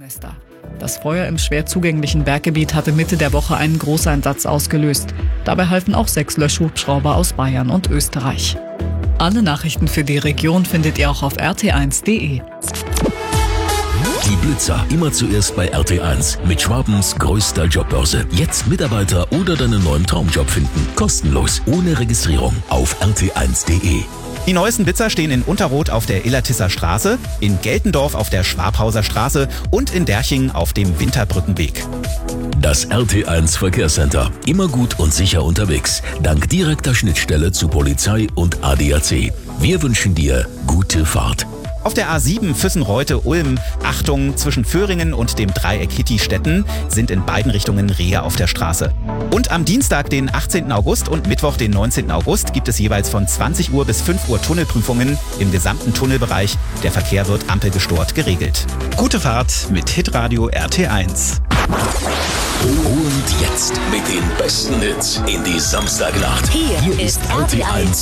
Nester. Das Feuer im schwer zugänglichen Berggebiet hatte Mitte der Woche einen Großeinsatz ausgelöst. Dabei halfen auch 6 Löschhubschrauber aus Bayern und Österreich. Alle Nachrichten für die Region findet ihr auch auf rt1.de. Die Blitzer immer zuerst bei RT1 mit Schwabens größter Jobbörse. Jetzt Mitarbeiter oder deinen neuen Traumjob finden. Kostenlos, ohne Registrierung auf rt1.de. Die neuesten Blitzer stehen in Unterroth auf der Illertisser Straße, in Geltendorf auf der Schwabhauser Straße und in Derching auf dem Winterbrückenweg. Das RT1 Verkehrscenter. Immer gut und sicher unterwegs. Dank direkter Schnittstelle zu Polizei und ADAC. Wir wünschen dir gute Fahrt. Auf der A7 Füssen-Reutte-Ulm, Achtung, zwischen Föhringen und dem Dreieck Hitti-Stetten sind in beiden Richtungen Rehe auf der Straße. Und am Dienstag, den 18. August und Mittwoch, den 19. August, gibt es jeweils von 20 Uhr bis 5 Uhr Tunnelprüfungen im gesamten Tunnelbereich. Der Verkehr wird ampelgestört geregelt. Gute Fahrt mit Hitradio RT1. Und jetzt mit den besten Hits in die Samstagnacht. Hier ist RT1